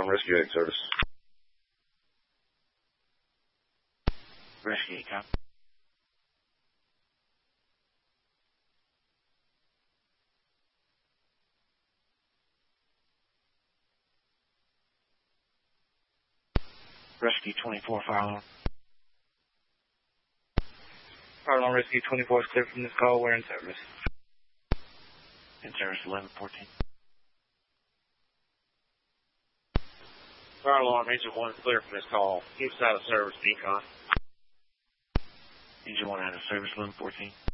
Rescue 8 service. Rescue 8, copy. Rescue 24, fire alarm. Fire alarm Rescue 24 is clear from this call. We're in service. In service 1114. Fire alarm engine 1 clear from this call. Keeps out of service, Beacon. Engine 1 out of service 1114.